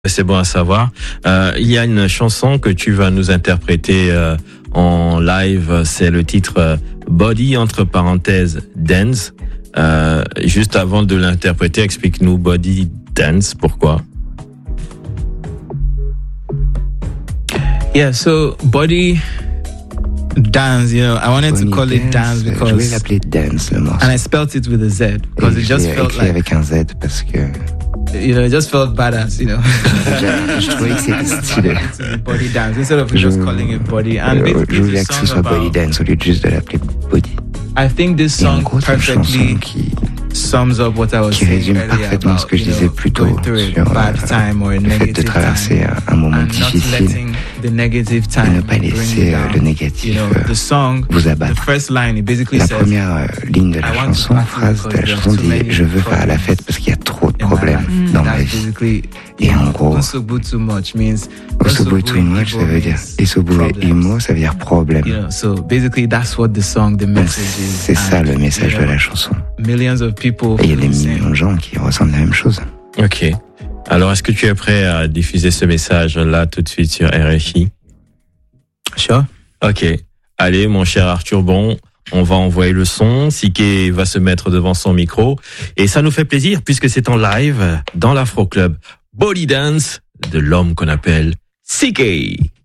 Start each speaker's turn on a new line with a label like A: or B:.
A: C'est bon à savoir. Il y a une chanson que tu vas nous interpréter en live. C'est le titre Body entre parenthèses Dance. Juste avant de l'interpréter, explique-nous Body Dance. Pourquoi?
B: Yeah, so Body Dance, I wanted to call it Dance because
C: je voulais l'appeler Dance le morceau.
B: And I spelt it with a Z because it just felt like
C: avec un Z parce que
B: it just felt badass,
C: Je trouvais que c'était stylé.
B: Body Dance instead of just calling it Body. And
C: je voulais que ce soit Body Dance au lieu de juste de l'appeler Body.
B: I think this song perfectly sums up what I was
C: qui résume parfaitement ce que je disais plus tôt sur le fait de traverser un moment difficile et ne pas laisser le négatif vous abattre. La première ligne de la chanson, phrase de la chanson dit « Je veux faire la fête parce qu'il y a trop de problèmes dans ma vie ». Et en gros, Osobu too much, ça veut dire Isobu et Imo, ça veut dire problème. C'est ça le message de la chanson. Et il y a des millions de gens qui ressentent la même chose.
A: Ok. Alors, est-ce que tu es prêt à diffuser ce message là tout de suite sur RFI?
B: Sure.
A: Ok. Allez, mon cher Arthur Bon, on va envoyer le son. Siké va se mettre devant son micro. Et ça nous fait plaisir puisque c'est en live dans l'Afro Club. Body Dance de l'homme qu'on appelle Siké.